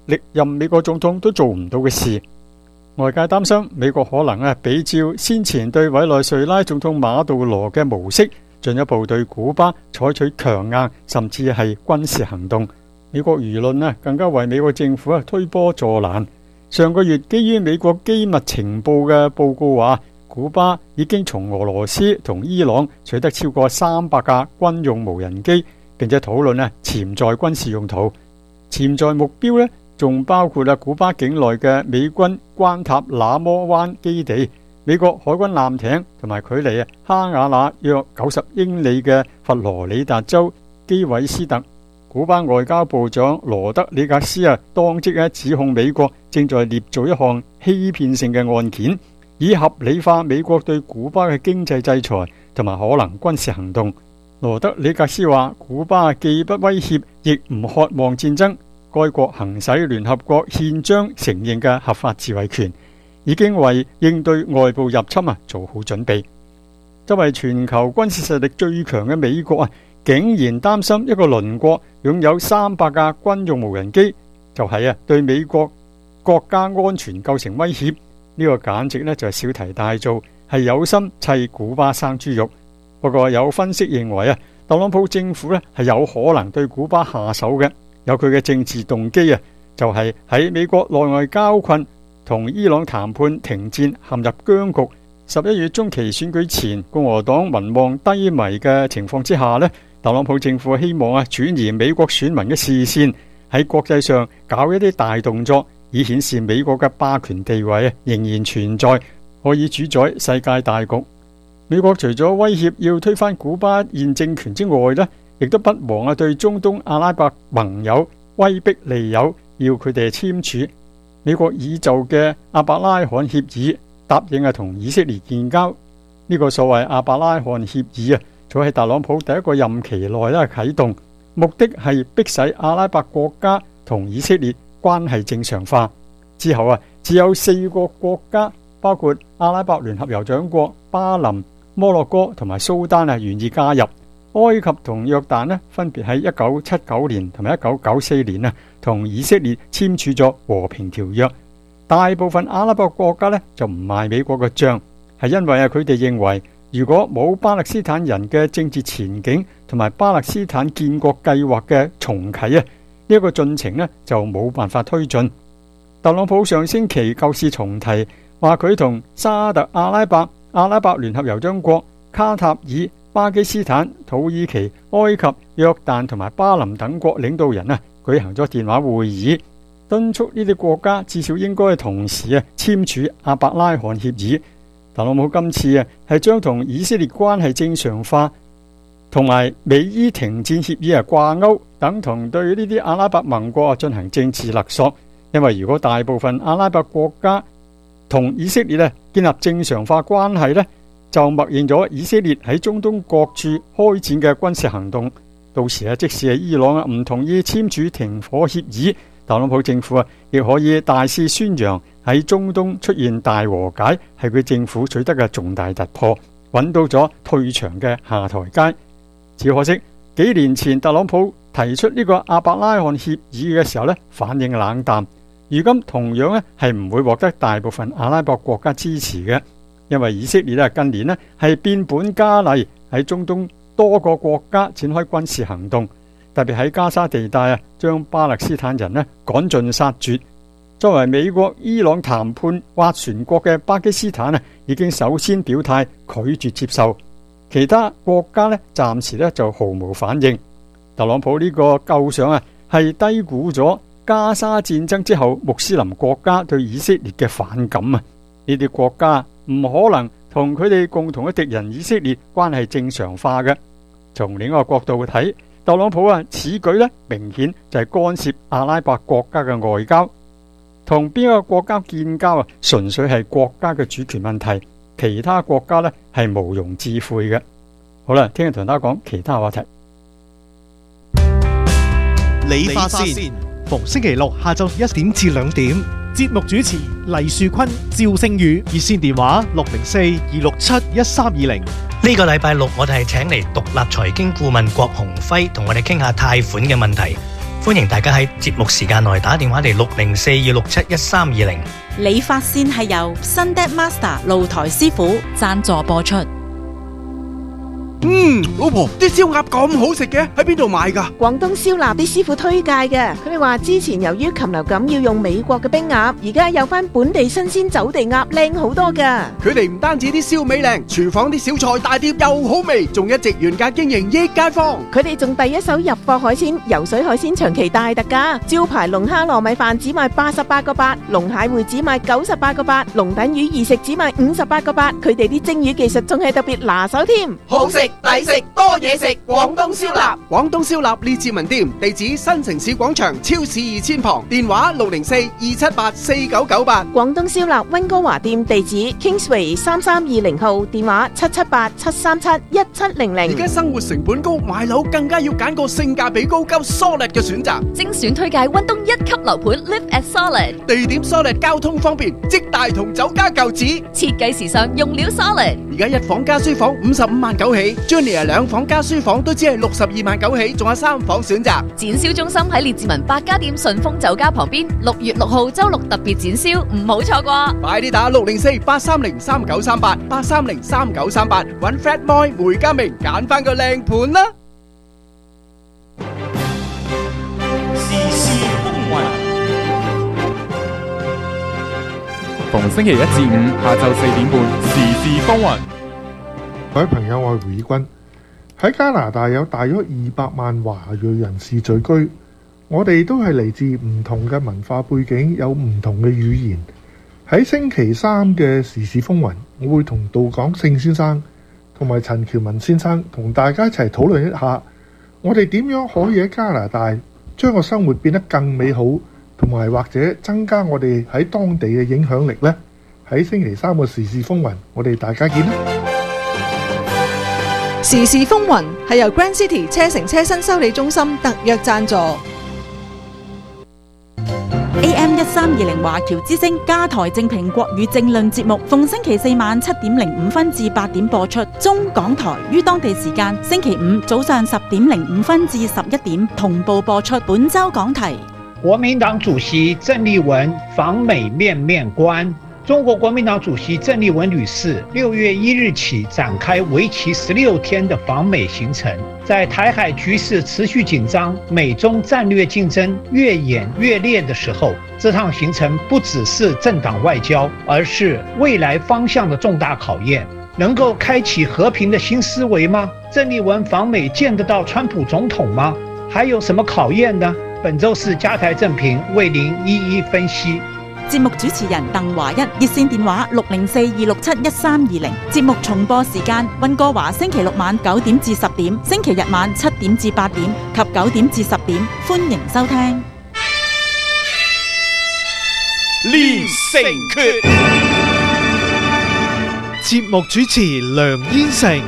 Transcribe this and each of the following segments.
歷任美國總統都做唔到嘅事。外界擔心美國可能比照先前對委內瑞拉總統馬杜羅嘅模式，進一步對古巴採取強硬甚至係軍事行動。美國輿論更加為美國政府推波助瀾。上個月基於美國機密情報嘅報告話，古巴已經從俄羅斯同伊朗取得超過300架軍用無人機，並且討論潛在軍事用途。潛在目標仲包括古巴境內嘅美軍關塔那摩灣基地、美國海軍艦艇同埋距離哈瓦那約90英里嘅佛羅里達州基韋斯特。古巴外交部長羅德里格斯當即指控美國正在捏造一項欺騙性嘅案件，以合理化美國對古巴嘅經濟制裁同埋可能軍事行動。羅德里格斯話，古巴既不威脅，亦唔渴望戰爭。該國行使聯合國憲章承認嘅合法自衛權，已經為應對外部入侵做好準備。作為全球軍事實力最強嘅美國竟然擔心一個鄰國擁有300架軍用無人機，就係對美國國家安全構成威脅。呢個簡直就係小題大做，係有心砌古巴生豬肉。不過有分析認為特朗普政府係有可能對古巴下手嘅。有佢嘅政治動機就係喺美國內外交困同伊朗談判停戰陷入僵局，11月中期選舉前共和黨民望低迷嘅情況之下特朗普政府希望轉移美國選民嘅視線，喺國際上搞一啲大動作，以顯示美國嘅霸權地位仍然存在，可以主宰世界大局。美國除咗威脅要推翻古巴現政權之外亦都不忘對中東阿拉伯盟友威逼利誘，要佢哋簽署美國已就嘅亞伯拉罕協議，答應同以色列建交。呢個所謂亞伯拉罕協議早喺特朗普第一個任期內啟動，目的係迫使阿拉伯國家同以色列關係正常化。之後只有4個國家，包括阿拉伯聯合酋長國、巴林、摩洛哥同埋蘇丹願意加入。埃及同約旦分別喺1979年同埋1994年同以色列簽署咗和平條約。大部分阿拉伯國家就唔賣美國嘅帳，係因為佢哋認為如果冇巴勒斯坦人嘅政治前景同埋巴勒斯坦建國計劃嘅重啟呢個進程就冇辦法推進。特朗普上星期舊事重提，話佢同沙特阿拉伯、阿拉伯聯合酋長國、卡塔爾、巴基斯坦、土耳其、埃及、約旦同埋巴林等國領導人舉行咗電話會議，敦促呢啲國家至少應該同時簽署亞伯拉罕協議。特朗普今次係將同以色列關係正常化同埋美伊停戰協議掛鈎，等同對呢啲阿拉伯盟國進行政治勒索。因為如果大部分阿拉伯國家同以色列建立正常化關係就默認咗以色列喺中東各處開展嘅軍事行動。到時即使係伊朗唔同意簽署停火協議，特朗普政府亦可以大肆宣揚喺中東出現大和解係佢政府取得嘅重大突破，揾到咗退場嘅下台階。只可惜幾年前特朗普提出呢個亞伯拉罕協議嘅時候反應冷淡，如今同樣係唔會獲得大部分阿拉伯國家支持嘅。因為以色列近年係變本加厲，喺中東多個國家展開軍事行動，特別喺加沙地帶將巴勒斯坦人趕盡殺絕。作為美國伊朗談判斡旋國嘅巴基斯坦已經首先表態拒絕接受，其他國家暫時就毫無反應。特朗普呢個構想係低估咗加沙戰爭之後穆斯林國家對以色列嘅反感呢啲國家唔可能同佢哋共同嘅敵人以色列關係正常化嘅。從另一個角度睇，特朗普此舉明顯就係干涉阿拉伯國家嘅外交，同邊個國家建交純粹係國家嘅主權問題，其他國家係毋庸置喙嘅。好啦，聽日同大家講其他話題。 理髮線逢星期六下晝1點至2點，節目主持黎樹坤、趙星宇，熱線電話604-267-1320。 呢個禮拜六我哋係請嚟獨立財經顧問郭鴻輝同我哋傾下貸款嘅問題。 歡迎大家喺節目時間內打電話嚟604-267-1320。 理髮線係由 Sunday Master 露台師傅贊助播出。 老婆，啲燒鴨咁好食嘅，喺邊度買㗎？ 廣東燒臘啲師傅推介嘅，佢哋話之前由於禽流感要用美國嘅冰鴨，而家有翻本地新鮮走地鴨，靚好多㗎。 佢哋唔單止啲燒味靚，廚房啲小菜大碟又好味，仲一直原價經營益街坊。 佢哋仲第一手入貨海鮮，游水海鮮長期大特價，招牌龍蝦糯米飯只賣88個8，龍蟹會只賣98個8，龍躉魚二食只賣58個8。佢哋啲蒸魚技術仲係特別拿手添， 好食抵食多嘢食，廣東燒臘。廣東燒臘列治文店，地址新城市廣場超市2000旁，電話604-278-4998。 廣東燒臘溫哥華店地址 Kingsway 3320號，電話778-737-1700。 而家生活成本高，買樓更加要揀個性價比高、夠 solid 嘅選擇。 精選推介溫東1級樓盤 Live at Solid， 地點 solid， 交通方便，即大同酒家舊址， 設計時尚，用料 solid。 而家一房加書房55萬9起，Junior 兩房加書房都只係62萬9起，仲有3房選擇。 展銷中心喺列治文百家店順豐酒家旁邊，6月6號周六特別展銷，唔好錯過。 快啲打604-830-3938，830-3938，搵 Fred Moy 梅家明揀翻個靚盤啦。 時事風雲，逢星期1至5下晝4點半，時事風雲。 各位朋友，我係胡以軍。喺加拿大有大約200萬華裔人士聚居，我哋都係嚟自唔同嘅文化背景，有唔同嘅語言。喺星期3嘅時事風雲，我會同杜港勝先生同埋陳喬文先生同大家一齊討論一下，我哋點樣可以喺加拿大將個生活變得更美好，同埋或者增加我哋喺當地嘅影響力呢？喺星期3嘅時事風雲，我哋大家見啦！ 時事風雲係由 Grand City 車城車新修理中心特約贊助。 AM 1320華僑之聲加台正評國語政論節目，逢星期4晚7點05分至8點播出。中港台於當地時間星期5早上10點05分至11點同步播出。本周講題： 國民黨主席鄭麗文訪美面面觀。中國國民黨主席鄭麗文女士6月1日起展開為期16天的訪美行程。在台海局勢持續緊張、美中戰略競爭越演越烈的時候，這趟行程不只是政黨外交，而是未來方向的重大考驗。能夠開啟和平的新思維嗎？鄭麗文訪美見得到川普總統嗎？還有什麼考驗呢？本週是加台正評為您一一分析。 節目主持人鄧華一，熱線電話604-267-1320。節目重播時間：溫哥華星期6晚9點至10點，星期日晚7點至8點及9點至10點。歡迎收聽。 連城訣，節目主持梁燕成。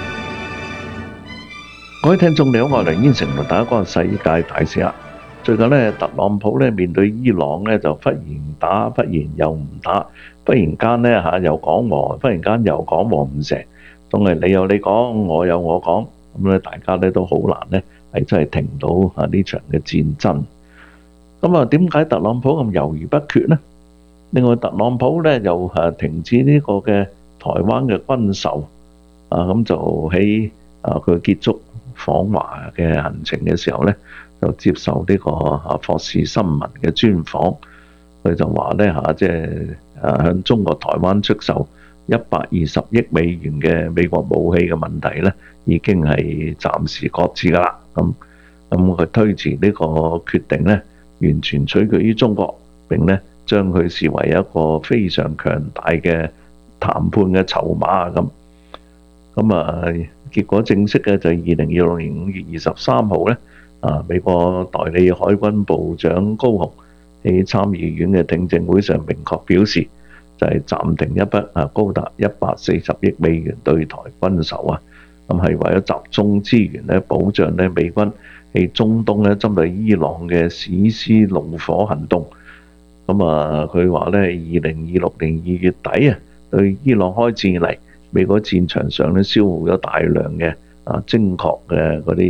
各位聽眾你好，我係梁燕成，同大家講世界大事啊！最近咧，特朗普咧面對伊朗咧就忽然打，忽然又唔打，忽然間咧又講和，忽然間又講和唔成，仲係你有你講，我有我講，咁咧大家咧都好難咧係真係停到呢場嘅戰爭。咁啊，點解特朗普咁猶豫不決呢？另外，特朗普咧又停止呢個嘅台灣嘅軍售咁就喺佢結束訪華嘅行程嘅時候咧，就接受呢個霍士新聞嘅專訪，佢就話咧即係向中國台灣出售120億美元嘅美國武器嘅問題咧，已經係暫時擱置㗎啦。咁佢推遲呢個決定咧，完全取決於中國，並咧將佢視為一個非常強大嘅談判嘅籌碼咁結果正式嘅就係2026年5月23號咧。美國代理海軍部長高雄喺參議院嘅聽證會上明確表示，就係暫停一筆高達140億美元對台軍售咁係為咗集中資源咧，保障咧美軍喺中東咧針對伊朗嘅史詩怒火行動。佢話咧2026年2月底對伊朗開戰以嚟，美國戰場上咧消耗咗大量嘅精確嘅嗰啲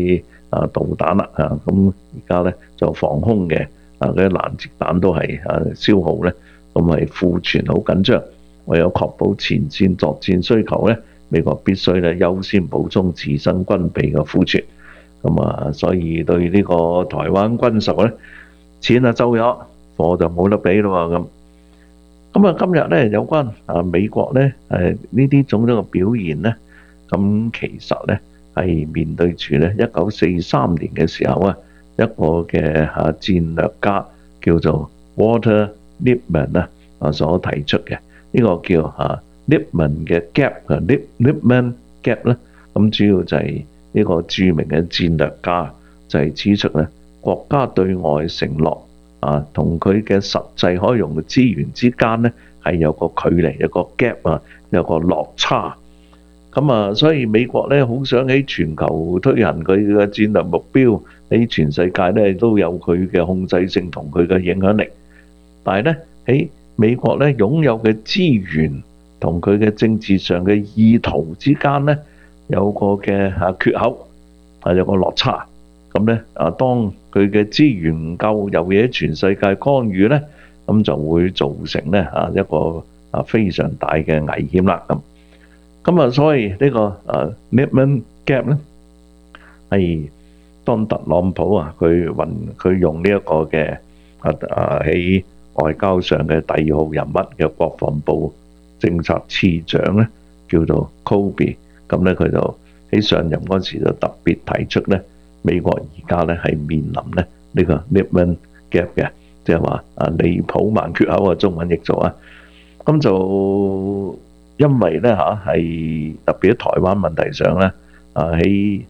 導彈啦咁而家咧就防空嘅嗰啲攔截彈都係消耗咧，咁係庫存好緊張。為咗確保前線作戰需求咧，美國必須咧優先補充自身軍備嘅庫存。咁所以對呢個台灣軍售咧，錢就收咗，貨就冇得俾咯咁。咁今日咧有關美國咧呢啲種種嘅表現咧，咁其實咧係面對住咧1943年嘅時候一個嘅戰略家叫做 Walter Lippmann 所提出嘅呢個叫Lippmann 嘅 gap，Lippmann gap 咧，咁主要就係呢個著名嘅戰略家就係指出咧國家對外承諾同佢嘅實際可以用嘅資源之間咧係有個距離，有個 gap 有個落差。咁所以美國咧好想喺全球推行佢嘅戰略目標，喺全世界咧都有佢嘅控制性同佢嘅影響力。但係咧喺美國咧擁有嘅資源同佢嘅政治上嘅意圖之間咧有個嘅缺口，有個落差。咁咧當佢嘅資源唔夠，又嘢全世界干預咧，咁就會造成咧一個非常大嘅危險啦。咁所以呢個Lippmann gap 咧係當特朗普佢用呢一個嘅喺外交上嘅第2號人物嘅國防部政策次長咧，叫做 Kobe。咁咧佢就喺上任嗰時就特別提出咧，美國而家咧係面臨咧呢個 Lippmann gap 嘅，即係話利普曼缺口中文譯做咁就因為咧係特別喺台灣問題上咧喺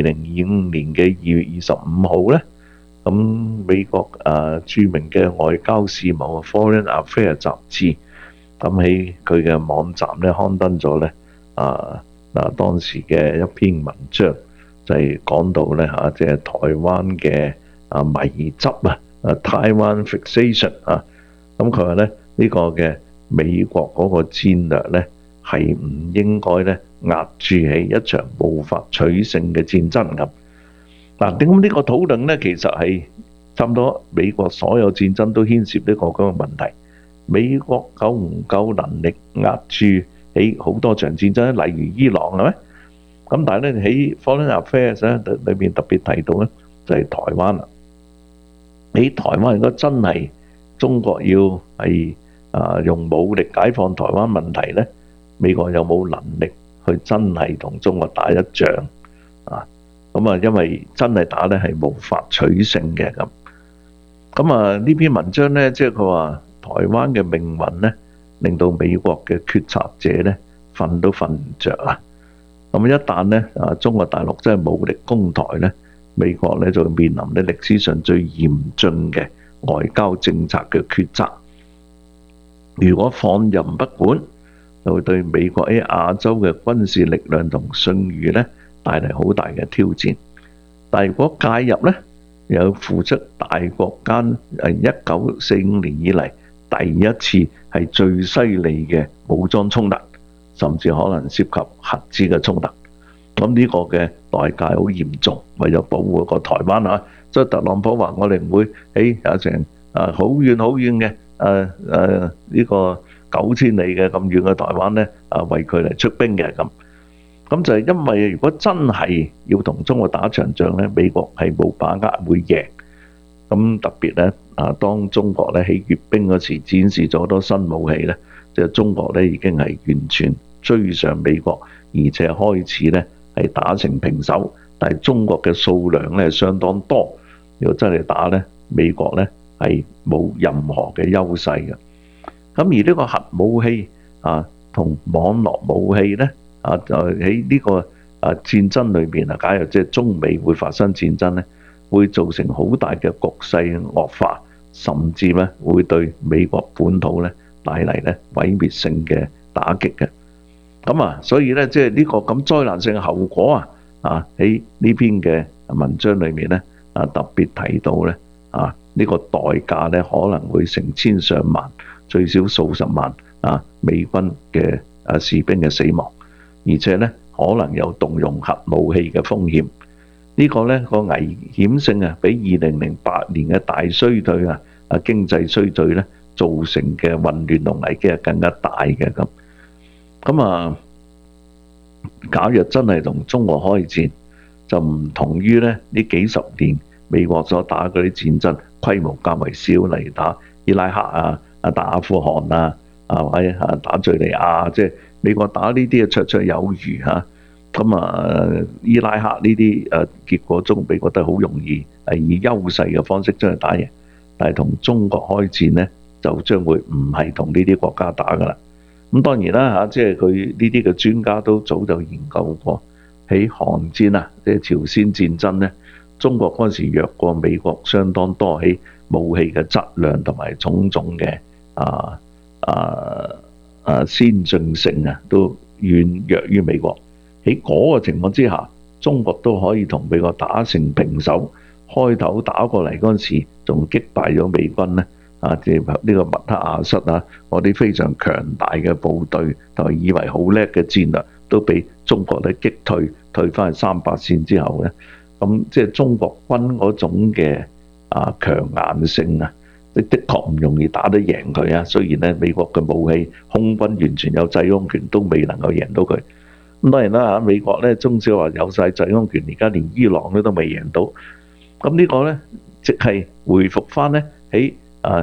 2025年嘅2月25號咧，咁美國著名嘅外交事務 Foreign Affairs 雜誌咁喺佢嘅網站咧刊登咗咧當時嘅一篇文章，就係講到咧即係台灣嘅迷執Taiwan fixation 咁佢話咧呢個嘅美國嗰個戰略咧係唔應該咧壓住喺一場無法取勝嘅戰爭咁。嗱，點解呢個討論咧其實係差唔多美國所有戰爭都牽涉呢個咁嘅問題。美國夠唔夠能力壓住喺好多場戰爭，例如伊朗係咪？咁但係咧喺 Foreign Affairs 咧裏面特別提到咧就係台灣啦。喺台灣如果真係中國要係用武力解放台灣問題咧，美國有冇能力去真係同中國打一仗咁因為真係打咧係無法取勝嘅咁呢篇文章咧，即係佢話台灣嘅命運咧，令到美國嘅決策者咧瞓都瞓唔着咁一旦咧中國大陸真係武力攻台咧，美國咧就會面臨咧歷史上最嚴峻嘅外交政策嘅抉擇。如果放任不管，就會對美國喺亞洲嘅軍事力量同信譽咧帶嚟好大嘅挑戰。但如果介入咧，又付出大國間1945年以嚟第一次係最犀利嘅武裝衝突，甚至可能涉及核子嘅衝突。咁呢個嘅代價好嚴重，為咗保護個台灣所以特朗普話：我哋唔會喺有成好遠好遠嘅呢個9000里嘅咁遠嘅台灣咧為佢嚟出兵嘅咁。咁就係因為如果真係要同中國打場仗咧，美國係冇把握會贏。咁特別咧當中國咧喺閱兵嗰時展示咗好多新武器咧，就中國咧已經係完全追上美國，而且開始咧係打成平手。但係中國嘅數量咧相當多，如果真係打咧，美國咧係冇任何嘅優勢嘅。咁而呢個核武器同網絡武器咧就喺呢個戰爭裏邊假如即係中美會發生戰爭咧，會造成好大嘅局勢惡化，甚至咧會對美國本土咧帶嚟咧毀滅性嘅打擊嘅。咁所以咧即係呢個咁災難性嘅後果喺呢篇嘅文章裏面咧特別提到咧呢個代價咧可能會成千上萬，最少數十萬美軍嘅士兵嘅死亡，而且咧可能有動用核武器嘅風險。 呢個呢個危險性啊，比2008年嘅大衰退啊經濟衰退呢造成嘅混亂同危機係更加大嘅咁。咁啊，假若真係同中國開戰，就唔同於呢幾十年美國所打嗰啲戰爭，規模較為小，例如打伊拉克打阿富汗或者打敍利亞，即係美國打呢啲綽綽有餘嚇。咁伊拉克呢啲結果中美國都好容易係以優勢嘅方式將佢打贏，但係同中國開戰呢，就將會唔係同呢啲國家打噶啦。咁當然啦即係佢呢啲嘅專家都早就研究過，喺韓戰即係朝鮮戰爭呢，中國嗰陣時弱過美國相當多，喺武器嘅質量同埋種種嘅先進性都遠弱於美國。喺嗰個情況之下，中國都可以同美國打成平手。開頭打過嚟嗰陣時，仲擊敗咗美軍呢即係呢個麥克阿瑟嗰啲非常強大嘅部隊，同埋以為好叻嘅戰略，都俾中國咧擊退翻去300線之後呢，咁即係中國軍嗰種嘅強硬性的確唔容易打得贏佢啊。雖然呢美國嘅武器空軍完全有制空權，都未能夠贏到佢。咁當然啦美國咧中小話有晒制空權，而家連伊朗都未贏到。咁呢個咧即係回復翻咧喺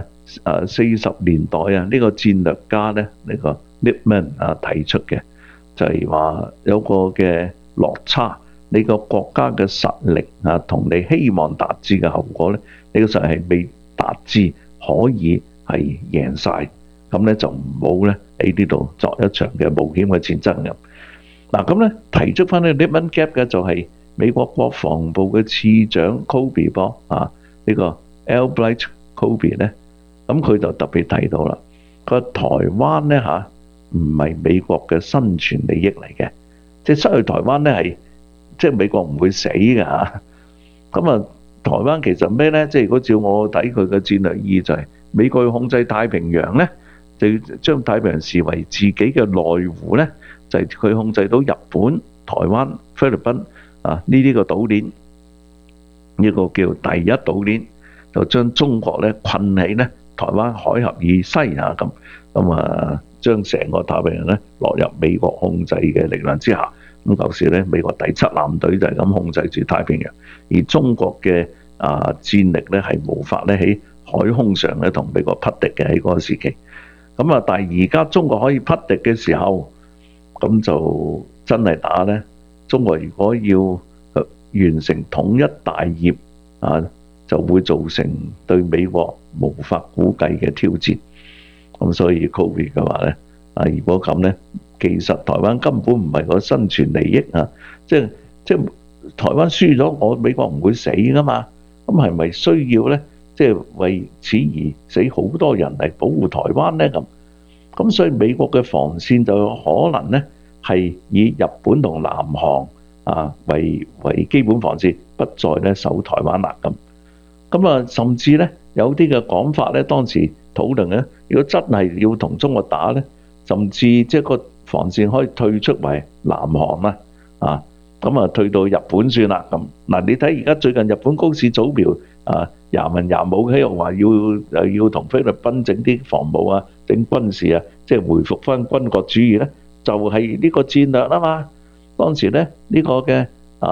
40年代呢個戰略家咧呢個 Lippmann 提出嘅，就係話有個嘅落差，你個國家嘅實力同你希望達至嘅後果咧，你個實力係未達至可以係贏晒，咁咧就唔好咧喺呢度作一場嘅冒險嘅戰爭咁。嗱咁咧提出翻呢 Lippmann Gap 嘅就係美國國防部嘅次長 Kobe 呢個 Albright Kobe 咧，咁佢就特別提到啦，佢話台灣咧唔係美國嘅生存利益嚟嘅，即係失去台灣咧係即係美國唔會死嘅嚇。咁台灣其實咩咧？即係如果照我睇佢嘅戰略意義就係美國要控制太平洋咧，就要將太平洋視為自己嘅內湖咧。就係佢控制到日本、台灣、菲律賓呢啲個島鏈，呢個叫第一島鏈，就將中國咧困喺咧台灣海峽以西咁將成個太平洋咧落入美國控制嘅力量之下。咁舊時咧美國第7艦隊就係咁控制住太平洋，而中國嘅戰力咧係無法咧喺海空上咧同美國匹敵嘅喺嗰個時期。但係而家中國可以匹敵嘅時候，咁就真係打呢。中國如果要完成統一大業就會造成對美國無法估計嘅挑戰。咁所以 Kobe 嘅話呢，如果咁呢，其實台灣根本唔係個生存利益即係台灣輸咗，美國唔會死噶嘛。咁係咪需要呢？即係為此而死好多人嚟保護台灣呢？咁所以美國嘅防線就有可能呢係以日本同南韓為基本防線，不再咧守台灣啦咁。甚至呢有啲嘅講法呢，當時討論呢，如果真係要同中國打呢，甚至即係個防線可以退出為南韓啦退到日本算啦咁。嗱，你睇而家最近日本高市早苗廿文廿武喺度話要同菲律賓整啲防務整軍事即係回復翻軍國主義咧，就係呢個戰略啊嘛。當時咧呢個嘅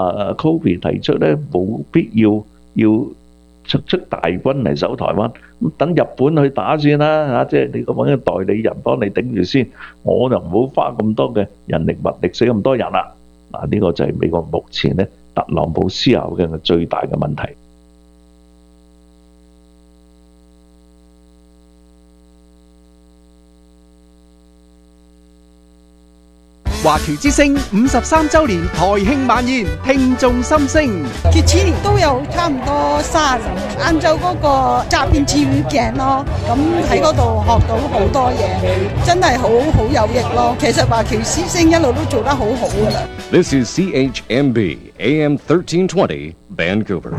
Kobe 提出咧，冇必要出大軍嚟守台灣，咁等日本去打先啦即係你個揾個代理人幫你頂住先，我就唔好花咁多嘅人力物力死咁多人啦。呢個就係美國目前咧特朗普思考嘅最大嘅問題。 華僑之聲53週年台慶晚宴，聽眾心聲。 佢次年都有差唔多30人，晏晝嗰個詐騙詞語鏡咯，咁喺嗰度學到好多嘢，真係好有益咯。其實華僑之聲一路都做得好好嘅。 This is CHMB AM 1320 Vancouver。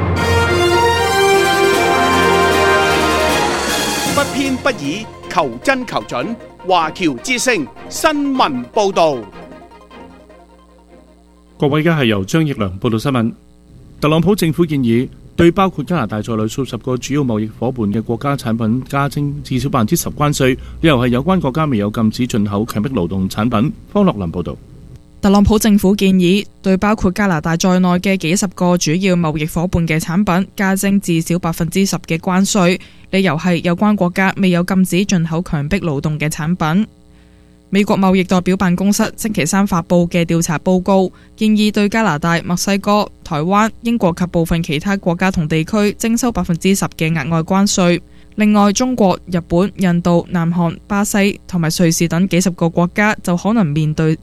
不偏不倚，求真求準。華僑之聲新聞報道。 各位，而家係由張奕良報道新聞。 特朗普政府建議對包括加拿大在內數十個主要貿易夥伴嘅國家產品加徵至少10%關稅，理由係有關國家未有禁止進口強迫勞動產品。方樂林報導。 特朗普政府建議對包括加拿大在內嘅幾十個主要貿易夥伴嘅產品加徵至少10%嘅關稅，理由係有關國家未有禁止進口強迫勞動嘅產品。美國貿易代表辦公室星期三發佈嘅調查報告建議對加拿大、墨西哥、台灣、英國及部分其他國家同地區徵收10%嘅額外關稅。另外，中國、日本、印度、南韓、巴西同埋瑞士等幾十個國家就可能面對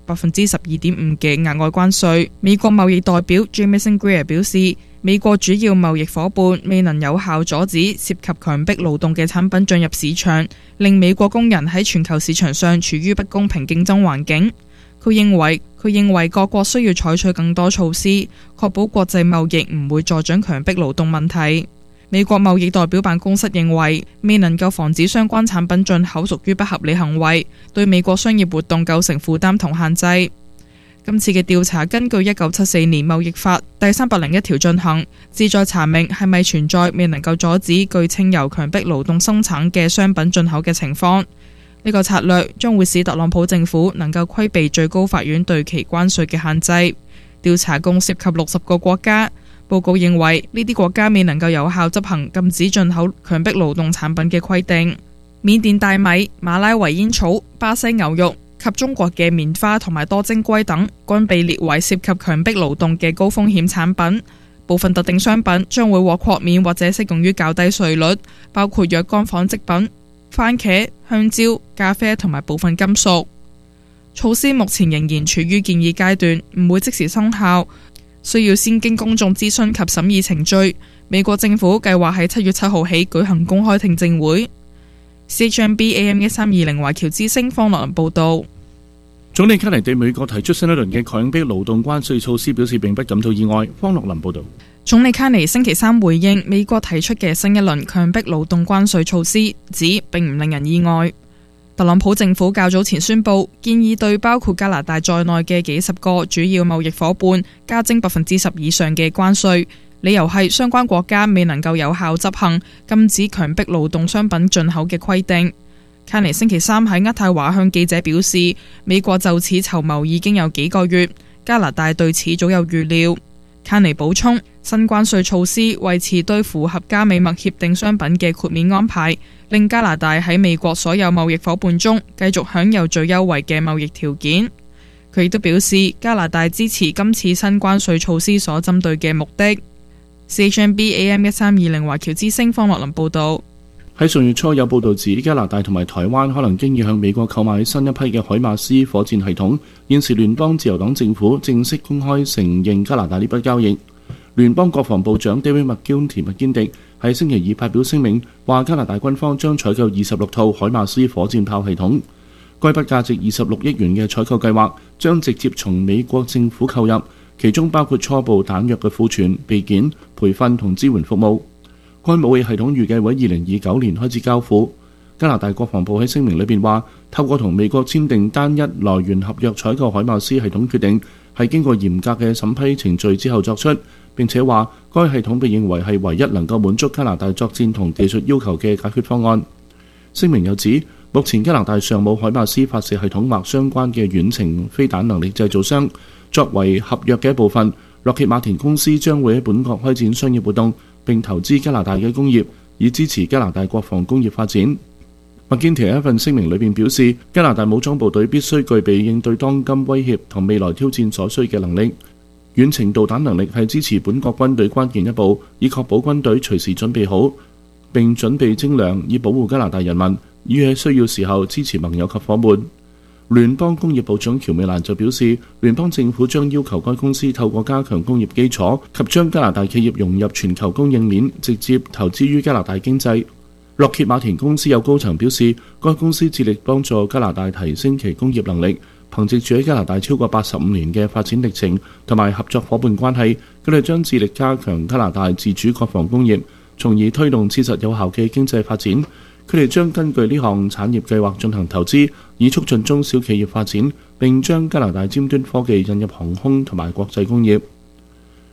12.5%嘅額外關稅。美國貿易代表 Jamieson Greer 表示，美國主要貿易夥伴未能有效阻止涉及強迫勞動嘅產品進入市場，令美國工人喺全球市場上處於不公平競爭環境。佢認為各國需要採取更多措施，確保國際貿易唔會助長強迫勞動問題。美國貿易代表辦公室認為，未能夠防止相關產品進口屬於不合理行為，對美國商業活動構成負擔同限制。今次嘅調查根據1974年貿易法第301條進行，旨在查明係咪存在未能夠阻止據稱由強迫勞動生產嘅商品進口嘅情況。呢個策略將會使特朗普政府能夠規避最高法院對其關稅嘅限制。調查共涉及60個國家。報告認為呢啲國家未能夠有效執行禁止進口強迫勞動產品嘅規定。緬甸大米、馬拉維煙草、巴西牛肉及中國嘅棉花同埋多晶硅等均被列為涉及強迫勞動嘅高風險產品。部分特定商品將會獲豁免或者適用於較低稅率，包括若干紡織品、番茄、香蕉、咖啡同埋部分金屬。措施目前仍然處於建議階段，唔會即時生效，需要先經公眾諮詢及審議程序。美國政府計劃喺7月7號起舉行公開聽證會。CHMB AM1320華僑之聲方樂林報導。 總理卡尼對美國提出新一輪嘅強迫勞動關稅措施表示並不感到意外。方樂林報導。 總理卡尼星期三回應美國提出嘅新一輪強迫勞動關稅措施，指並唔令人意外。特朗普政府較早前宣布，建議對包括加拿大在內嘅幾十個主要貿易夥伴加徵10%以上嘅關稅，理由係相關國家未能夠有效執行禁止強迫勞動商品進口嘅規定。卡尼星期三喺渥太華向記者表示，美國就此籌謀已經有幾個月，加拿大對此早有預料。卡尼補充，新關稅措施維持對符合加美墨協定商品嘅豁免安排，令加拿大喺美國所有貿易夥伴中繼續享有最優惠嘅貿易條件。佢亦都表示，加拿大支持今次新關稅措施所針對嘅目的。CHMB AM1320華僑之聲方樂林報導。 喺上月初有報導指，加拿大同埋台灣可能經已向美國購買新一批嘅海馬斯火箭系統。現時聯邦自由黨政府正式公開承認加拿大呢筆交易。聯邦國防部長 David McGuinty 麥堅迪喺星期二發表聲明，話加拿大軍方將採購26套海馬斯火箭炮系統。該筆價值26億元嘅採購計劃將直接從美國政府購入，其中包括初步彈藥嘅庫存、備件、培訓同支援服務。該武器系統預計喺2029年開始交付。加拿大國防部喺聲明裏邊話，透過同美國簽訂單一來源合約採購海馬斯系統決定，係經過嚴格嘅審批程序之後作出，並且話該系統被認為係唯一能夠滿足加拿大作戰同技術要求嘅解決方案。聲明又指，目前加拿大尚冇海馬斯發射系統或相關嘅遠程飛彈能力製造商。作為合約嘅一部分，洛克馬田公司將會喺本國開展商業活動，並投資加拿大嘅工業，以支持加拿大國防工業發展。麥堅提喺一份聲明裏邊表示，加拿大武裝部隊必須具備應對當今威脅同未來挑戰所需嘅能力。遠程導彈能力係支持本國軍隊關鍵一步，以確保軍隊隨時準備好，並準備精良，以保護加拿大人民，以喺需要時候支持盟友及伙伴。聯邦工業部長喬美蘭就表示，聯邦政府將要求該公司透過加強工業基礎及將加拿大企業融入全球供應鏈，直接投資於加拿大經濟。洛克馬田公司有高層表示，該公司致力幫助加拿大提升其工業能力，憑藉住喺加拿大超過85年嘅發展歷程同埋合作伙伴關係，佢哋將致力加強加拿大自主國防工業，從而推動切實有效嘅經濟發展。佢哋將根據呢項產業計劃進行投資，以促進中小企業發展，並將加拿大尖端科技引入航空同埋國際工業。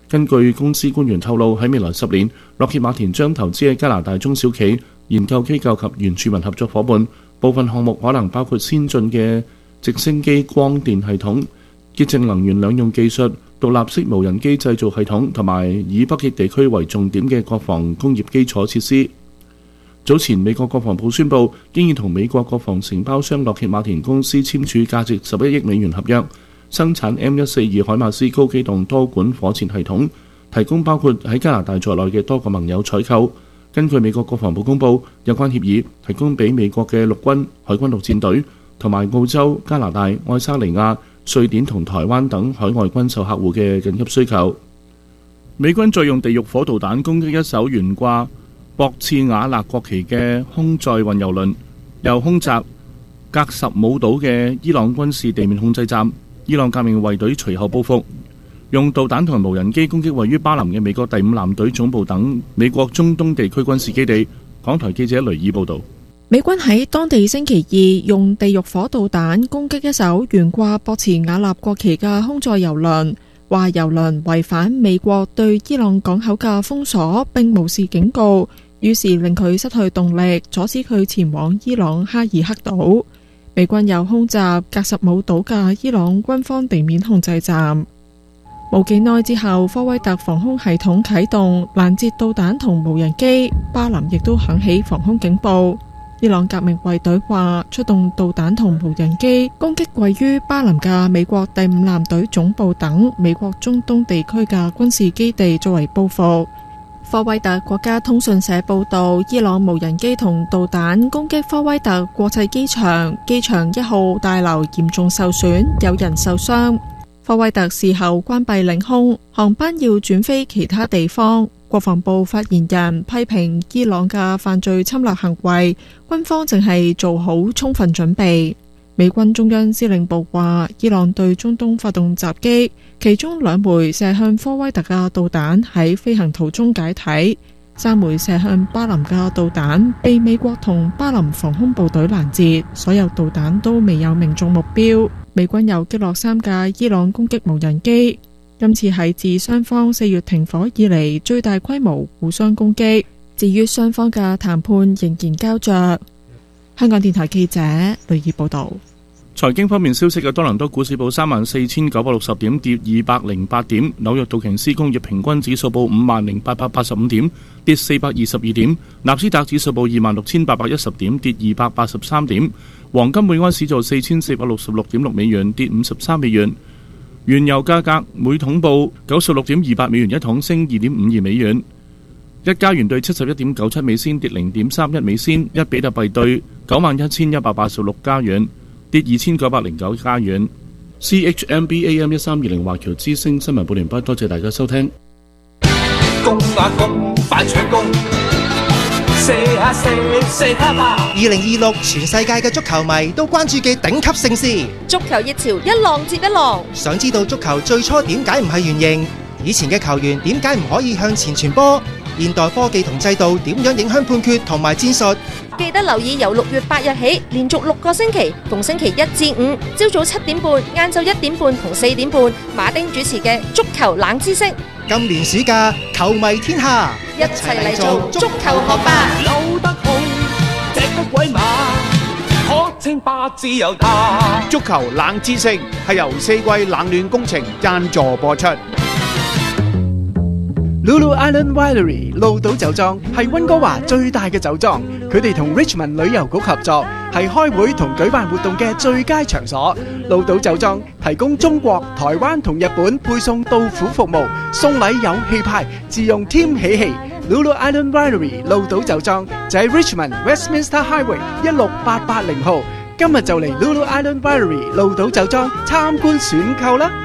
根據公司官員透露，喺未來10年，洛歇馬田將投資喺加拿大中小企、研究機構及原住民合作伙伴，部分項目可能包括先進嘅直升機光電系統、潔淨能源兩用技術、獨立式無人機製造系統同埋以北極地區為重點嘅國防工業基礎設施。早前美國國防部宣布，經已同美國國防承包商洛歇馬田公司簽署價值11億美元合約，生產 M142海馬斯高機動多管火箭系統，提供包括喺加拿大在內嘅多個盟友採購。根據美國國防部公佈，有關協議提供俾美國嘅陸軍、海軍陸戰隊同埋澳洲、加拿大、愛沙尼亞、瑞典同台灣等海外軍售客戶嘅緊急需求。美軍再用地獄火導彈攻擊一艘懸掛博茨瓦納國旗嘅空載運油輪，又空襲格什姆島嘅伊朗軍事地面控制站。伊朗革命衛隊隨後報復，用導彈同無人機攻擊位於巴林嘅美國第5艦隊總部等美國中東地區軍事基地。港台記者雷爾報導。 美軍喺當地星期2用地獄火導彈攻擊一艘懸掛博茨瓦納國旗嘅空載油輪，話油輪違反美國對伊朗港口嘅封鎖並無視警告，於是令佢失去動力，阻止佢前往伊朗哈爾克島。美軍又空襲格什姆島嘅伊朗軍方地面控制站。冇幾耐之後，科威特防空系統啟動攔截導彈同無人機，巴林亦都響起防空警報。伊朗革命衛隊話出動導彈同無人機攻擊位於巴林嘅美國第5艦隊總部等美國中東地區嘅軍事基地作為報復。科威特國家通訊社報道，伊朗無人機同導彈攻擊科威特國際機場，機場1號大樓嚴重受損，有人受傷。科威特事後關閉領空，航班要轉飛其他地方。國防部發言人批評伊朗嘅犯罪侵略行為，軍方淨係做好充分準備。美軍中央司令部話，伊朗對中東發動襲擊，其中2枚射向科威特嘅導彈喺飛行途中解體，3枚射向巴林嘅導彈被美國同巴林防空部隊攔截，所有導彈都未有命中目標。美軍又擊落3架伊朗攻擊無人機，今次係自雙方4月停火以嚟最大規模互相攻擊。至於雙方嘅談判仍然膠着。香港電台記者雷爾報道。 財經方面消息嘅，多倫多股市報34,960點，跌208點；紐約道瓊斯工業平均指數報50,885點，跌422點；納斯達指數報26,810點，跌283點；黃金每安士做4,466.6美元，跌53美元；原油價格每桶報96.28美元一桶，升2.52美元；一加元兌71.97美仙，跌0.31美仙；一比特幣兌91,186加元，跌2,909加元。CHMB AM 1320華僑之聲新聞報完畢，多謝大家收聽。 攻啊攻，快搶攻！射下射，射他吧！2026全世界嘅足球迷都關注嘅頂級盛事， 足球熱潮一浪接一浪。 想知道足球最初點解唔係圓形？以前嘅球員點解唔可以向前傳波？現代科技同制度點樣影響判決同埋戰術？ 記得留意由6月8日起，連續6個星期，逢星期1至5，朝早7點半、晏晝1點半同4點半，馬丁主持嘅足球冷知識。 今年暑假，球迷天下， 一齊嚟做足球學霸。 扭得好，隻得鬼馬，可稱霸自由他。 足球冷知識係由4季冷暖工程贊助播出。 Lulu Island Winery 鹿島酒莊係溫哥華最大嘅酒莊，佢哋同 Richmond 旅遊局合作，係開會同舉辦活動嘅最佳場所。鹿島酒莊提供中國、台灣同日本配送到府服務，送禮有氣派，自用添喜氣。Lulu Island Winery 鹿島酒莊就喺 Richmond Westminster Highway 16880號，今日就嚟 Lulu Island Winery 鹿島酒莊參觀選購啦！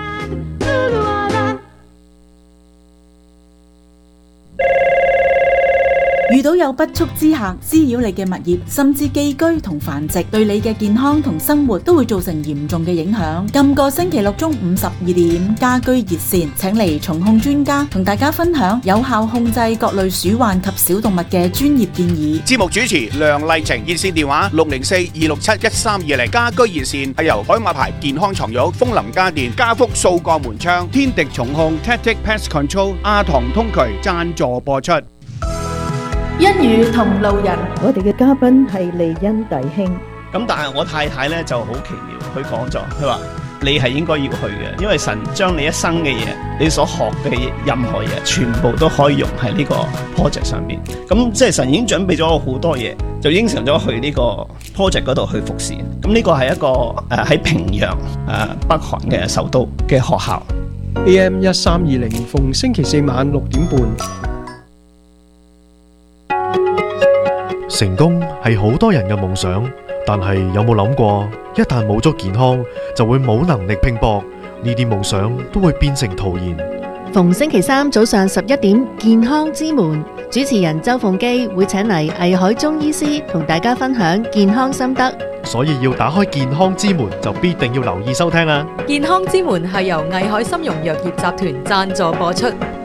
如遇到有不速之客滋擾你嘅物業，甚至寄居同繁殖，對你嘅健康同生活都會造成嚴重嘅影響。今個星期六中午12點，家居熱線請嚟蟲控專家同大家分享有效控制各類鼠患及小動物嘅專業建議。 節目主持梁麗晴，熱線電話604-267-1320。家居熱線係由海馬牌健康床褥、風林家電、家福掃過門窗、天敵蟲控、Tactic Pest Control、阿唐通渠贊助播出。 一語同路人，我哋嘅嘉賓係利恩弟兄。 咁但係我太太咧就好奇妙，佢講咗，佢話你係應該要去嘅，因為神將你一生嘅嘢，你所學嘅任何嘢，全部都可以用喺呢個 project 上邊。咁即係神已經準備咗好多嘢，就應承咗去呢個 project 嗰度去服侍。咁呢個係一個喺平壤北韓嘅首都嘅學校。 AM 1320，逢星期四晚6點半。 成功係好多人嘅夢想，但係有冇諗過，一旦冇咗健康，就會冇能力拼搏，呢啲夢想都會變成徒然。 逢星期三早上11點，健康之門，主持人周鳳基會請嚟藝海中醫師同大家分享健康心得。 所以要打開健康之門，就必定要留意收聽啦。 健康之門係由藝海參茸藥業集團贊助播出。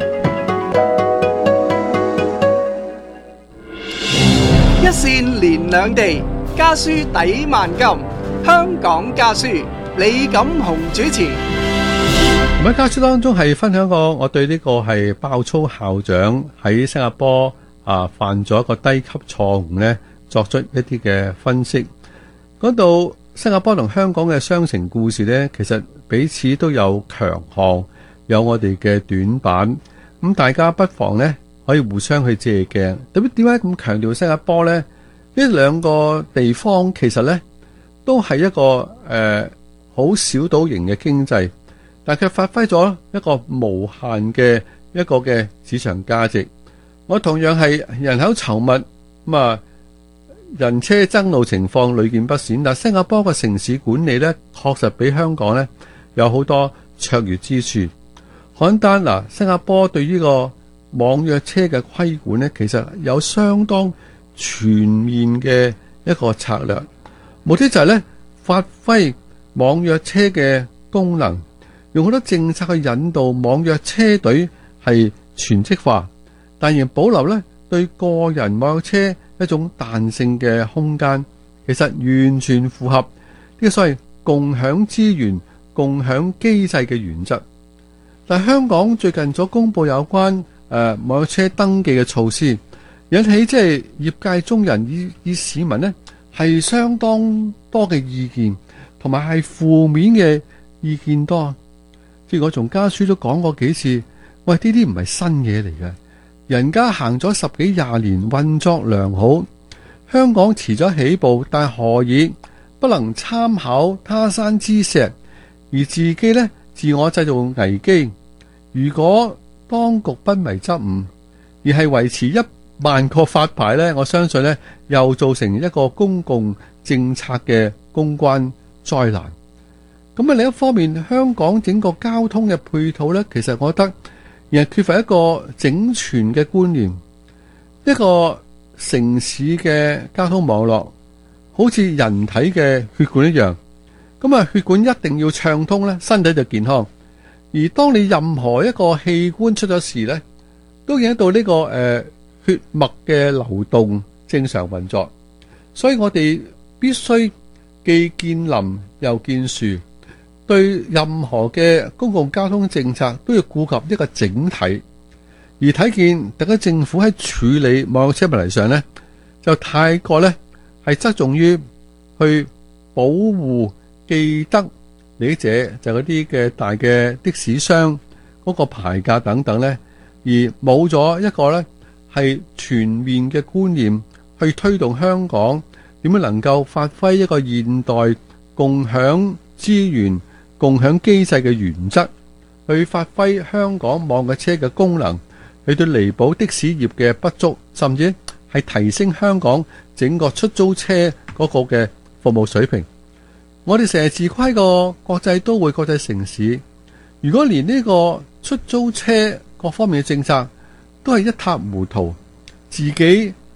一線連兩地，家書抵萬金。香港家書，李錦雄主持。 咁喺家書當中係分享過我對呢個係爆粗校長喺新加坡犯咗一個低級錯誤呢作出一啲嘅分析。講到新加坡同香港嘅雙城故事呢，其實彼此都有強項，有我哋嘅短板。咁大家不妨呢可以互相去借鏡。點解咁強調新加坡呢？呢兩個地方其實呢都係一個好小島型嘅經濟，但佢發揮咗一個無限嘅一個嘅市場價值。我同樣係人口稠密，咁啊人車爭路情況屢見不鮮，但新加坡嘅城市管理呢確實比香港呢有好多卓越之處。簡單嗱，新加坡對呢個網約車嘅規管呢，其實有相當全面嘅一個策略，目的就係咧發揮網約車嘅功能，用好多政策去引導網約車隊係全職化，但仍保留咧對個人網約車一種彈性嘅空間，其實完全符合呢個所謂共享資源、共享機制嘅原則。但香港最近所公布有關網約車登記嘅措施，引起即係業界中人以市民呢係相當多嘅意見，同埋係負面嘅意見多。即係我從家書都講過幾次，喂，呢啲唔係新嘢嚟嘅，人家行咗10幾20年，運作良好。香港遲咗起步，但何以不能參考他山之石，而自己呢自我製造危機？如果當局不為執誤，而係維持1萬個發牌呢，我相信呢又造成一個公共政策嘅公關災難。咁另一方面，香港整個交通嘅配套呢，其實我覺得亦係缺乏一個整全嘅觀念。一個城市嘅交通網絡好似人體嘅血管一樣，咁血管一定要暢通呢，身體就健康。而當你任何一個器官出咗事呢，都影響到呢個血脈嘅流動正常運作。所以我哋必須既見林又見樹，對任何嘅公共交通政策都要顧及一個整體。而睇見特區政府喺處理網約車問題上呢，就太過呢係側重於去保護既得利益者，就嗰啲嘅大嘅的士商嗰個牌價等等呢，而冇咗一個呢係全面嘅觀念去推動香港點樣能夠發揮一個現代共享資源、共享機制嘅原則，去發揮香港網約車嘅功能，去對彌補的士業嘅不足，甚至係提升香港整個出租車嗰個嘅服務水平。我哋成日自誇個國際都會、國際城市，如果連呢個出租車各方面嘅政策都係一塌糊塗，自己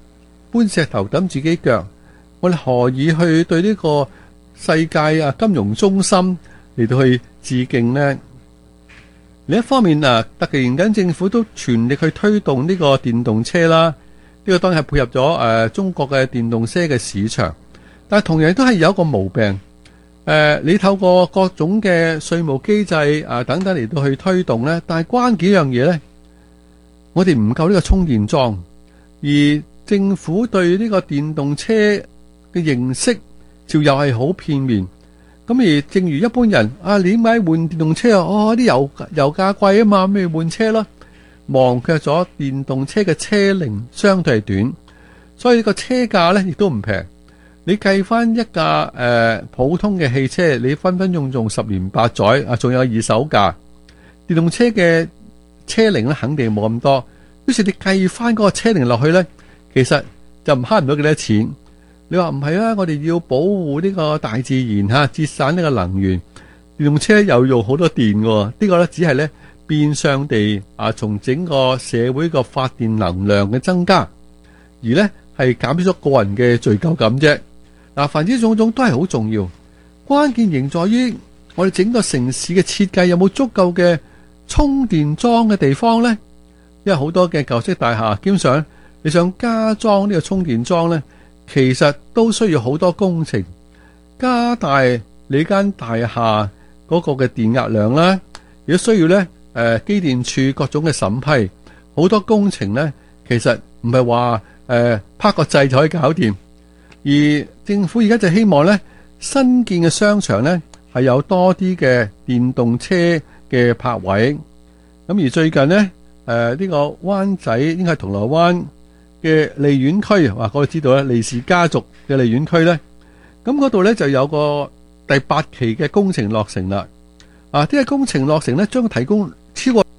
搬石頭揼自己腳，我哋何以去對呢個世界金融中心嚟到去致敬呢？另一方面特技研緊政府都全力去推動呢個電動車啦，呢個當然係配合咗中國嘅電動車嘅市場，但係同樣都係有一個毛病。你透過各種嘅稅務機制等等嚟到去推動呢，但係關鍵一樣嘢呢，我哋唔夠呢個充電樁，而政府對呢個電動車嘅認識就又係好片面。咁而正如一般人你點解換電動車啊？啲油價貴啊嘛，咪換車咯。忘卻咗電動車嘅車齡相對係短，所以呢個車價呢亦都唔平。你計翻一架普通嘅汽車，你分分鐘用10年8載仲有二手價。電動車嘅車齡咧肯定冇咁多，於是你計翻嗰個車齡落去呢，其實就慳唔到幾多錢。你話唔係啊？我哋要保護呢個大自然節省呢個能源，電動車又用好多電喎。呢個呢只係呢變相地從整個社會個發電能量嘅增加，而呢係減少咗個人嘅罪疚感啫。凡之種種都係好重要，關鍵仍在於我哋整個城市嘅設計有冇足夠嘅充電樁嘅地方呢？因為好多嘅舊式大廈，基本上你想加裝呢個充電樁呢，其實都需要好多工程，加大你間大廈嗰個嘅電壓量啦，亦都需要呢機電署各種嘅審批，好多工程呢，其實唔係話拍個掣就可以搞掂。而政府而家就希望呢新建嘅商場呢係有多啲嘅電動車嘅泊位。咁而最近呢呢個灣仔應該係銅鑼灣嘅利園區，我哋知道咧利氏家族嘅利園區呢，咁嗰度呢就有個第8期嘅工程落成啦。呢個工程落成呢，將提供超過。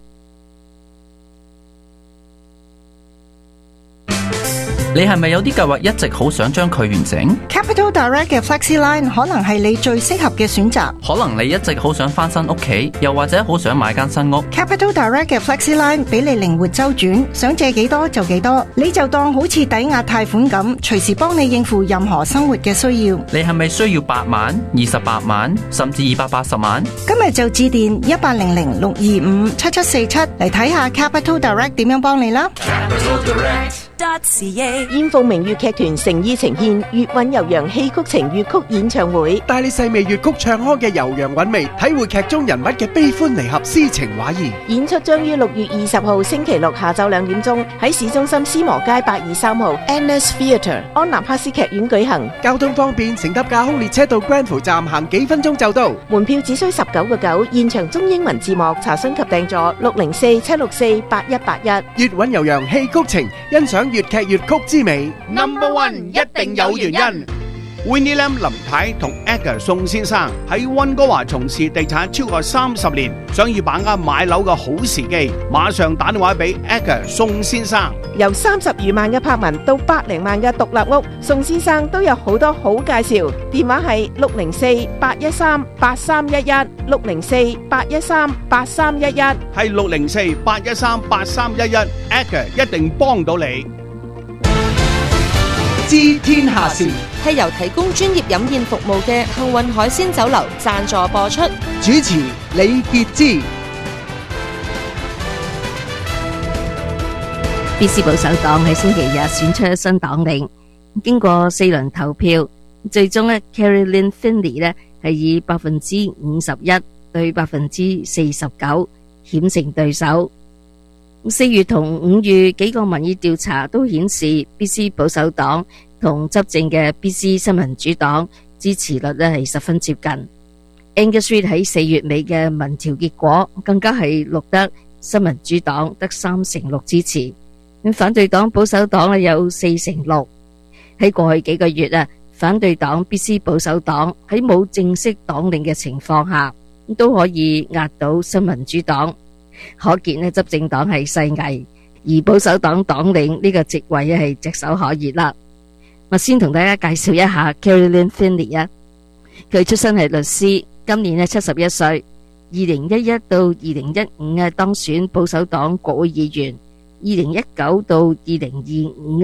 你係咪有啲計劃一直好想將佢完成？ Capital Direct 嘅 FlexiLine 可能係你最適合嘅選擇。 可能你一直好想翻新屋企，又或者好想買間新屋。 Capital Direct 嘅 FlexiLine 俾你靈活周轉，想借幾多就幾多，你就當好似抵押貸款咁，隨時幫你應付任何生活嘅需要。 你係咪需要8萬、28萬，甚至280萬？ 今日就致電1800-625-7747嚟睇下 Capital Direct 點樣幫你啦。 燕鳳明粵劇團誠意呈現粵韻悠揚戲曲情粵曲演唱會， 帶你細味粵曲唱腔嘅悠揚韻味，體會劇中人物嘅悲歡離合、詩情畫意。 演出將於6月20號星期六下晝2點鐘喺市中心斯摩街823號 Annex Theatre 安納克斯劇院舉行。 交通方便，乘搭架空列車到 Granville 站行幾分鐘就到。 門票只需19.9，現場中英文字幕，查詢及訂座604-764-8181。 粵韻悠揚戲曲情，欣賞粵劇粵曲之美。 Number One 一定有原因。Winnie Lam 林太同 Edgar 宋先生喺溫哥華從事地產超過30年，想要把握買樓嘅好時機，馬上打電話俾 Edgar 宋先生。 由30餘萬嘅柏文到百零萬嘅獨立屋，宋先生都有好多好介紹。電話係604-813-8311 604-813-8311， 係604-813-8311 Edgar 一定幫到你。 知天下事係由提供專業飲宴服務嘅幸運海鮮酒樓贊助播出。 主持李傑之。 BC 保守黨喺星期日選出新黨領，經過4輪投票，最終咧 Caroline Finley 咧係以51%對49%險勝對手。4月同5月幾個民意調查都顯示 BC 保守黨同執政嘅 BC 新民主黨支持率咧係十分接近。Angus Reid 喺4月尾嘅民調結果更加係錄得新民主黨得36%支持，反對黨保守黨咧有46%。喺過去幾個月啊，反對黨 BC 保守黨喺冇正式黨領嘅情況下，都可以壓倒新民主黨。可見咧執政黨係勢危，而保守黨黨領呢個職位係炙手可熱啦。我先同大家介紹一下 Caroline Finley 啊，佢出身係律師，今年71歲，2011到2015當選保守黨國會議員，2019到2025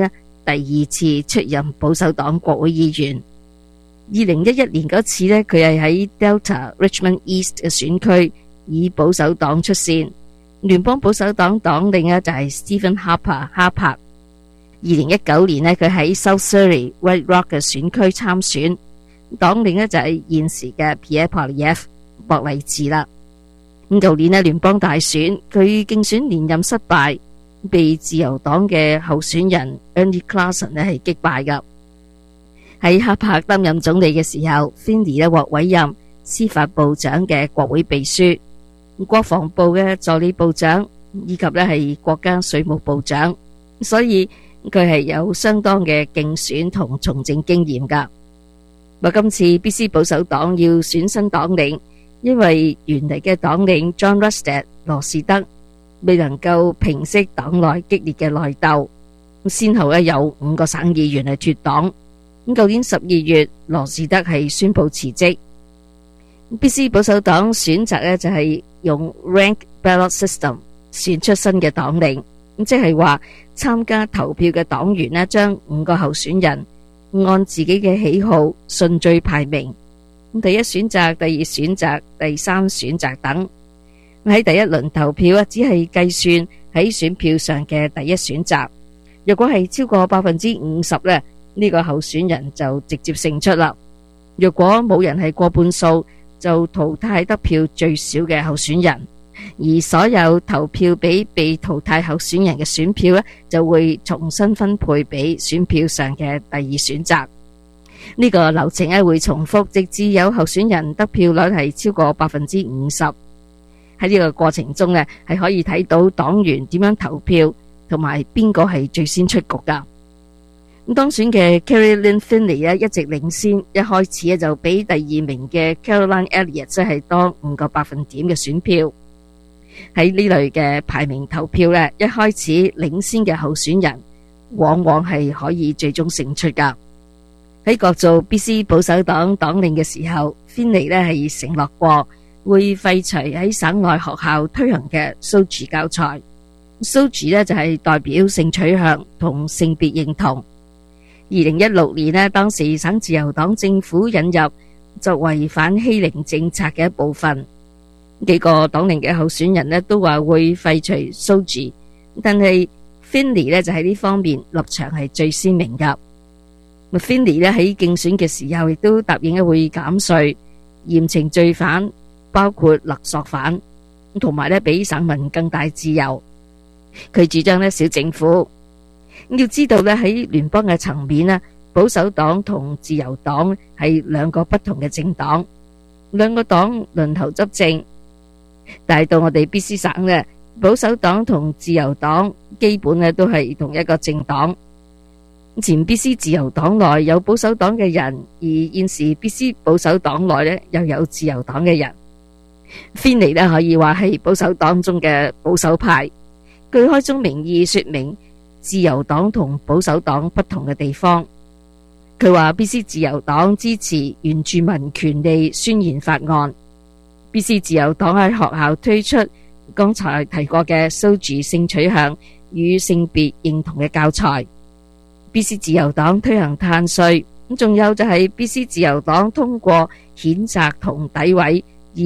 第二次出任保守黨國會議員。2011年嗰次呢，佢係喺 Delta Richmond East 嘅選區以保守黨出線，聯邦保守黨黨領呢就係 Stephen Harper 哈柏。2019年呢，佢喺 South Surrey White Rock 嘅選區參選，黨領呢就係現時嘅 Pierre Poilievre 博勵治啦。咁舊年呢，聯邦大選佢競選連任失敗，被自由黨嘅候選人 Ernie Clausen 呢係擊敗噶。喺哈柏擔任總理嘅時候 ，Finley 呢獲委任司法部長嘅國會秘書、國防部嘅助理部長，以及呢係國家稅務部長，所以佢係有相當嘅競選同從政經驗噶。今次 BC 保守黨要選新黨領，因為原嚟嘅黨領 John Rustad 羅士德未能夠平息黨內激烈嘅內鬥，先後呢有5個省議員係脫黨。咁舊年12月，羅士德係宣布辭職。BC 保守黨選擇呢就係用 rank ballot system 選出新嘅黨領，咁即係話參加投票嘅黨員呢將5個候選人按自己嘅喜好順序排名，第一選擇、第二選擇、第三選擇等。喺第一輪投票只係計算喺選票上嘅第一選擇，若果係超過50%呢，呢個候選人就直接勝出啦。若果冇人係過半數，就淘汰得票最少嘅候選人，而所有投票俾被淘汰候選人嘅選票呢，就會重新分配俾選票上嘅第二選擇。呢個流程呢會重複，直至有候選人得票率係超過50%。喺呢個過程中呢，係可以睇到黨員點樣投票，同埋邊個係最先出局噶。咁當選嘅 Carrie-Lynne Finley 呢一直領先，一開始就比第二名嘅 Caroline Elliott 即係多5個百分點嘅選票。喺呢類嘅排名投票呢，一開始領先嘅候選人往往係可以最終勝出噶。喺角逐 BC 保守黨黨領嘅時候，Finley 呢係承諾過會廢除喺省內學校推行嘅 SOGI 教材。SOGI 呢就係代表性取向同性別認同。2016年呢，當時省自由黨政府引入作為反欺凌政策嘅一部分。幾個黨領嘅候選人呢都話會廢除 SOGI， 但係 Finley 呢就喺呢方面立場係最鮮明噶。Finley 呢喺競選嘅時候亦都答應會減稅、嚴懲罪犯，包括勒索犯，同埋呢俾省民更大自由。佢主張呢小政府。要知道呢喺聯邦嘅層面呢，保守黨同自由黨係兩個不同嘅政黨，兩個黨輪頭執政。但係到我哋 BC 省呢，保守黨同自由黨基本呢都係同一個政黨。前 BC 自由黨內有保守黨嘅人，而現時 BC 保守黨內呢又有自由黨嘅人。Finley呢可以話係保守黨中嘅保守派，佢開宗明義說明自由黨同保守黨不同嘅地方。佢話 BC 自由黨支持原住民權利宣言法案。BC 自由黨喺學校推出剛才提過嘅 SOGI 性取向與性別認同嘅教材。BC 自由黨推行碳稅，咁仲有就係 BC 自由黨通過譴責同詆毀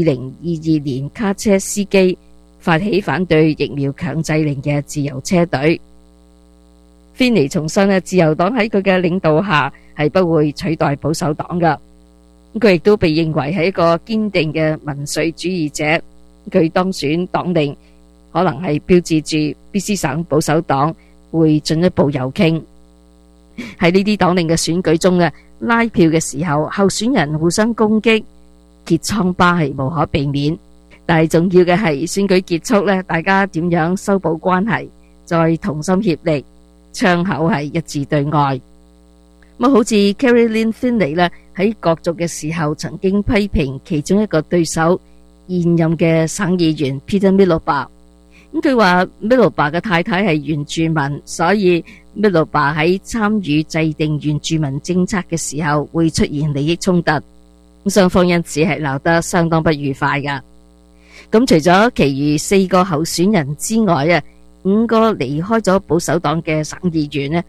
2022年卡車司機發起反對疫苗強制令嘅自由車隊。Finley 重申自由黨喺佢嘅領導下係不會取代保守黨噶。佢亦都被認為係一個堅定嘅民粹主義者。佢當選黨領可能係標誌住 BC 省保守黨會進一步右傾。喺呢啲黨領嘅選舉中拉票嘅時候，候選人互相攻擊，揭瘡疤係無可避免。但係重要嘅係選舉結束大家點樣修補關係，再同心協力，窗口係一致對外。好似 Carrie-Lynne Finley 喺角逐嘅時候曾經批評其中一個對手現任嘅省議員 Peter Miloba。佢話 Miloba 嘅太太係原住民，所以 Miloba 喺參與制定原住民政策嘅時候會出現利益衝突，雙方因此係鬧得相當不愉快噶。咁除咗其餘4個候選人之外5個離開咗保守黨嘅省議員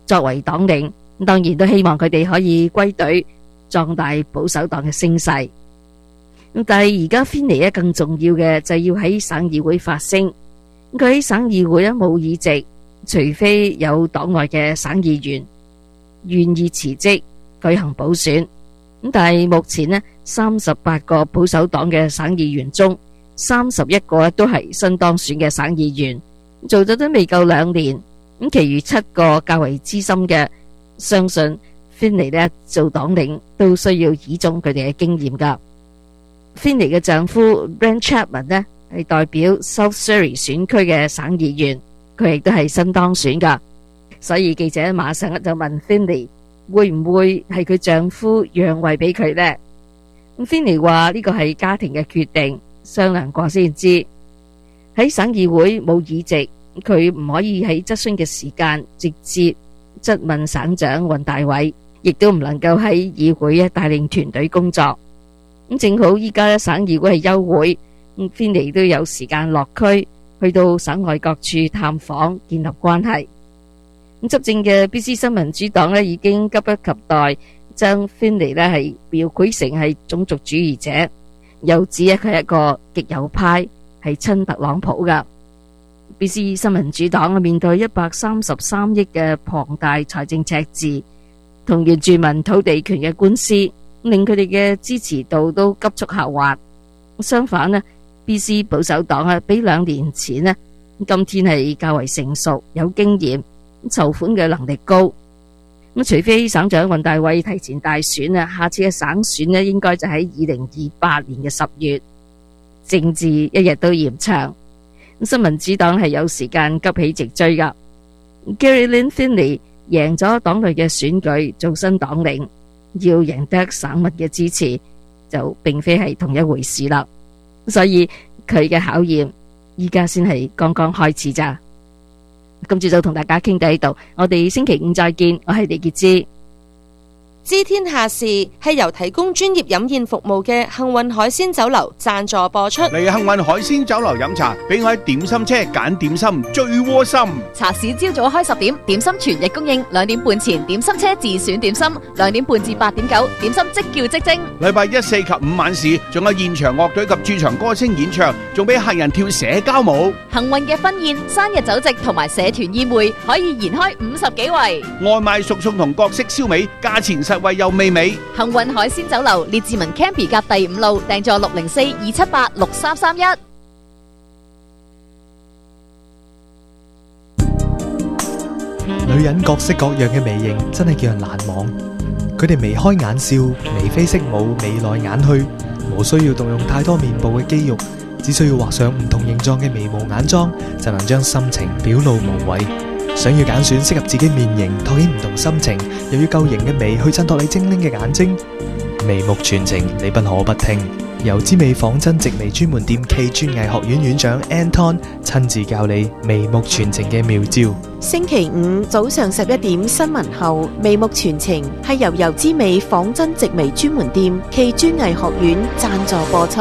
作為黨領，當然都希望佢哋可以歸隊，壯大保守黨嘅聲勢。但係而家Finney咧更重要嘅就係要喺省議會發聲。佢喺省議會咧冇議席，除非有黨外嘅省議員願意辭職舉行補選。但係目前呢38個保守黨嘅省議員中，31個都係新當選嘅省議員，做咗都未夠2年。其餘7個較為資深嘅，相信Finney呢做黨領都需要倚重佢哋嘅經驗噶。Finney嘅丈夫 Brent Chapman 呢係代表 South Surrey 選區嘅省議員，佢亦都係新當選噶。所以記者馬上就問 Finney 會唔會係佢丈夫讓位俾佢呢？Finney 話呢個係家庭嘅決定，商量過先知。喺省議會冇議席，佢唔可以喺質詢嘅時間直接質問省長尹大偉，亦都唔能夠喺議會帶領團隊工作。正好依家省議會係休會，Finney都有時間落區，去到省外各處探訪，建立關係。執政嘅 BC 新民主黨已經急不及待將Finney係描繪成係種族主義者，又指佢係一個極右派，係親特朗普噶。BC 新民主黨面對133億嘅龐大財政赤字，同原住民土地權嘅官司，令佢哋嘅支持度都急速下滑。相反呢 BC 保守黨比2年前呢，今天係較為成熟，有經驗，籌款嘅能力高。除非省長尹大偉提前大選，下次嘅省選應該就喺2028年嘅10月。政治一日都嫌長，新民主黨係有時間急起直追噶。Carolyn Finney 贏咗黨內嘅選舉做新黨領，要贏得省民嘅支持就並非係同一回事啦。所以佢嘅考驗依家先係剛剛開始咋。今朝就同大家傾到呢度，我哋星期5再見。我係李潔芝。 知天下事係由提供專業飲宴服務嘅幸運海鮮酒樓贊助播出。 嚟幸運海鮮酒樓飲茶，俾我喺點心車揀點心最窩心。 茶市朝早開10點，點心全日供應。2點半前點心車自選點心，2點半至8點9，點心即叫即蒸。 禮拜1、4及5晚市，仲有現場樂隊及駐場歌星演唱，仲俾客人跳社交舞。 幸運嘅婚宴、生日酒席同埋社團宴會可以延開50幾圍。 外賣熟餸同各式燒味，價錢實惠又美味。 幸運海鮮酒樓列治文 Campy 甲第5路，訂座604-278-6331。 女人各式各樣嘅眉形真係叫人難忘，佢哋眉開眼笑、眉飛色舞、眉來眼去，無需要動用太多面部嘅肌肉，只需要畫上唔同形狀嘅眉毛眼妝，就能將心情表露無遺。想要揀選適合自己面型，托起唔同心情，又要夠型嘅眉去襯托你精靈嘅眼睛，眉目傳情你不可不聽。由之美仿真直眉專門店暨專藝學院院長 Anton 親自教你眉目傳情嘅妙招。 星期5早上11點新聞後，眉目傳情係由油之美仿真直眉專門店暨專藝學院贊助播出。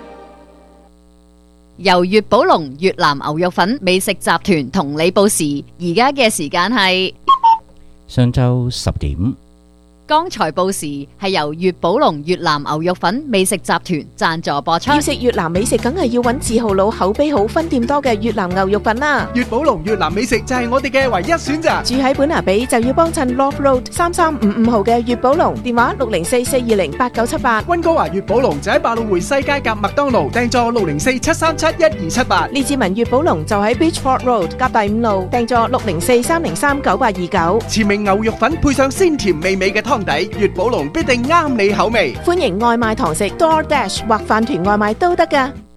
由粵寶龍越南牛肉粉美食集團同你報時，而家嘅時間係上晝10點。 剛才報時係由粵寶龍越南牛肉粉美食集團贊助播出。 要食越南美食，梗係要揾字號佬、口碑好、分店多嘅越南牛肉粉啦。 粵寶龍越南美食就係我哋嘅唯一選擇。 住喺本拿比就要幫襯 Love Road 3355號嘅粵寶龍，電話604-420-8978。 溫哥華粵寶龍就喺百老匯西街夾麥當勞，訂座604-737-1278。 列治文粵寶龍就喺 Beachford Road 夾第5路，訂座604-303-9829。 馳名牛肉粉配上鮮甜美味嘅湯底，粵寶龍必定啱你口味。 歡迎外賣堂食 DoorDash 或飯團外賣都得㗎。